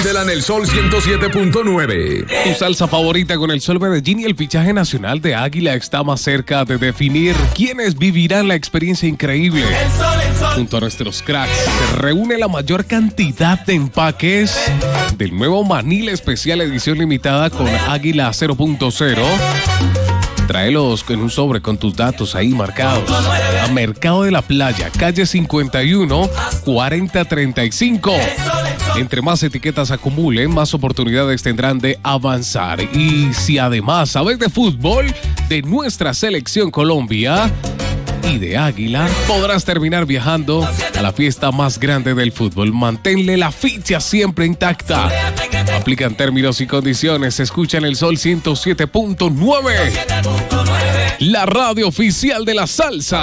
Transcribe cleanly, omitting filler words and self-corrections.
Pídela en el Sol 107.9. Tu salsa favorita con el Sol Medellín y el fichaje nacional de Águila está más cerca de definir quiénes vivirán la experiencia increíble. Junto a nuestros cracks, se reúne la mayor cantidad de empaques del nuevo Manila Especial Edición Limitada con Águila 0.0. Tráelos en un sobre con tus datos ahí marcados. A Mercado de la Playa, calle 51, 4035. Entre más etiquetas acumulen, más oportunidades tendrán de avanzar. Y si además sabes de fútbol, de nuestra selección Colombia y de Águila, podrás terminar viajando a la fiesta más grande del fútbol. Manténle la ficha siempre intacta. Aplican términos y condiciones. Escucha en el Sol 107.9, la radio oficial de la salsa.